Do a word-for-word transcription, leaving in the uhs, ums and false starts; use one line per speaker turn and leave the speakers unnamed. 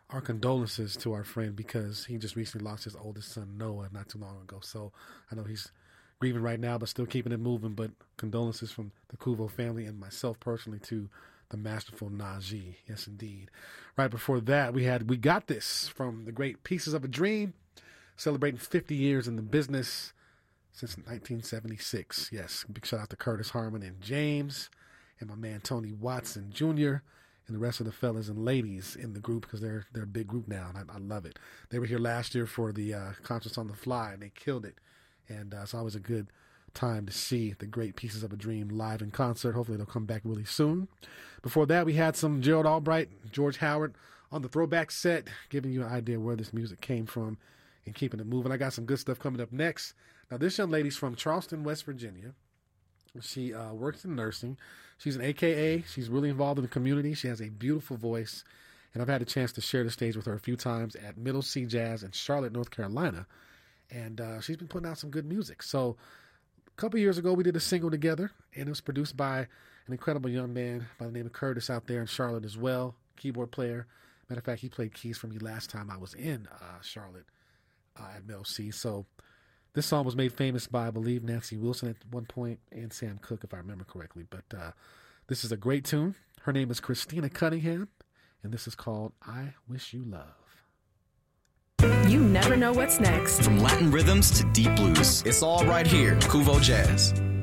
our condolences to our friend because he just recently lost his oldest son, Noah, not too long ago. So I know he's grieving right now, but still keeping it moving. But condolences from the Kuvo family and myself personally to the masterful Najee. Yes, indeed. Right before that, we had We Got This from the great Pieces of a Dream, celebrating fifty years in the business since nineteen seventy-six. Yes, big shout out to Curtis Harmon and James and my man Tony Watson Junior and the rest of the fellas and ladies in the group because they're they're a big group now, and I, I love it. They were here last year for the uh, Concerts on the Fly, and they killed it. And uh, it's always a good time to see the great Pieces of a Dream live in concert. Hopefully they'll come back really soon. Before that, we had some Gerald Albright, George Howard on the throwback set, giving you an idea where this music came from and keeping it moving. I got some good stuff coming up next. Now, this young lady's from Charleston, West Virginia. She uh, works in nursing. She's an A K A. She's really involved in the community. She has a beautiful voice. And I've had a chance to share the stage with her a few times at Middle C Jazz in Charlotte, North Carolina. And uh, she's been putting out some good music. So a couple years ago, we did a single together, and it was produced by an incredible young man by the name of Curtis out there in Charlotte as well, keyboard player. Matter of fact, he played keys for me last time I was in uh, Charlotte uh, at Middle C. So this song was made famous by, I believe, Nancy Wilson at one point and Sam Cooke, if I remember correctly. But uh, this is a great tune. Her name is Christina Cunningham, and this is called I Wish You Love.
You never know what's next.
From Latin rhythms to deep blues, it's all right here. Kuvo Jazz.